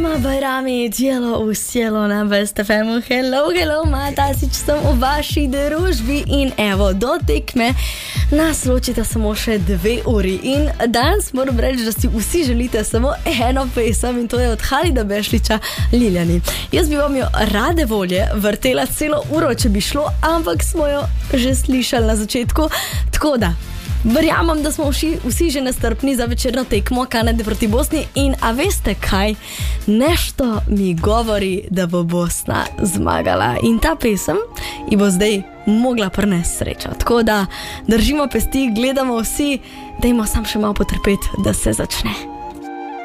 Bajrami, Dielo usielo na Best FM. Hello, Matasič sem v vaši družbi in evo, do tekme nas ločita samo še 2 uri. In danes moram reči, da si vsi želite samo eno pesem in to je od Halida Bešliča Liljani. Jaz bi vam jo rade volje vrtela celo uro, če bi šlo, ampak smo jo že slišali na začetku, tako da verjamem, da smo vsi že nestrpni za večerno tekmo Kanade proti Bosni in a veste kaj? Nešto mi govori, da bo Bosna zmagala in ta pesem ji bo zdaj mogla prinesti srečo. Tako da držimo pesti, gledamo vsi, dajmo sam še malo potrpeti, da se začne.